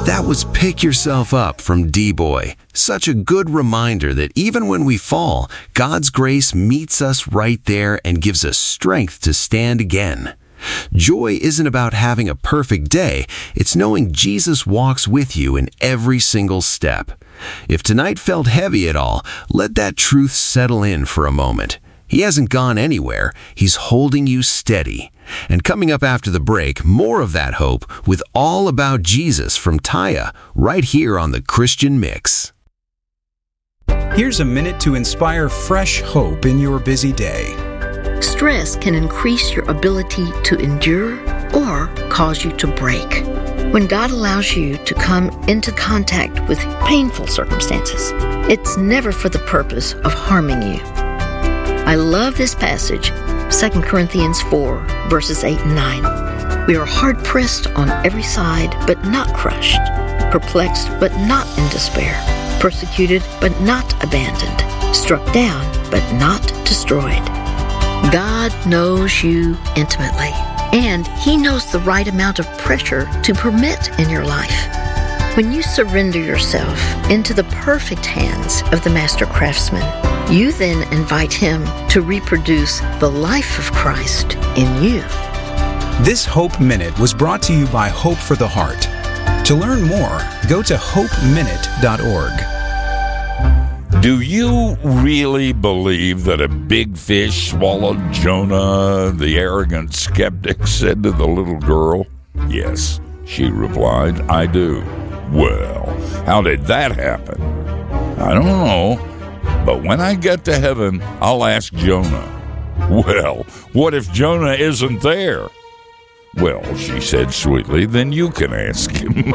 That was Pick Yourself Up from D-Boy. Such a good reminder that even when we fall, God's grace meets us right there and gives us strength to stand again. Joy isn't about having a perfect day. It's knowing Jesus walks with you in every single step. If tonight felt heavy at all, let that truth settle in for a moment. He hasn't gone anywhere. He's holding you steady. And coming up after the break, more of that hope with All About Jesus from Taya, right here on the Christian Mix. Here's a minute to inspire fresh hope in your busy day. Stress can increase your ability to endure or cause you to break. When God allows you to come into contact with painful circumstances, it's never for the purpose of harming you. I love this passage, 2 Corinthians 4, verses 8 and 9. We are hard-pressed on every side, but not crushed, perplexed, but not in despair, persecuted, but not abandoned, struck down, but not destroyed. God knows you intimately, and He knows the right amount of pressure to permit in your life. When you surrender yourself into the perfect hands of the Master Craftsman, you then invite Him to reproduce the life of Christ in you. This Hope Minute was brought to you by Hope for the Heart. To learn more, go to hopeminute.org. Do you really believe that a big fish swallowed Jonah? The arrogant skeptic said to the little girl. Yes, she replied, I do. Well, how did that happen? I don't know, but when I get to heaven, I'll ask Jonah. Well, what if Jonah isn't there? Well, she said sweetly, then you can ask him.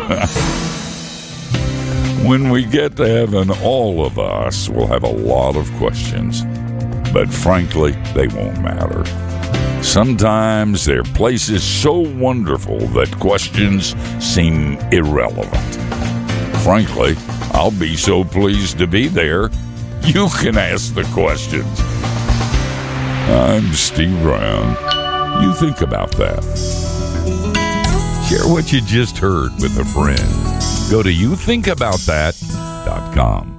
When we get to heaven, all of us will have a lot of questions, but frankly, they won't matter. Sometimes they're places so wonderful that questions seem irrelevant. Frankly, I'll be so pleased to be there, you can ask the questions. I'm Steve Brown. You think about that. Share what you just heard with a friend. Go to youthinkaboutthat.com.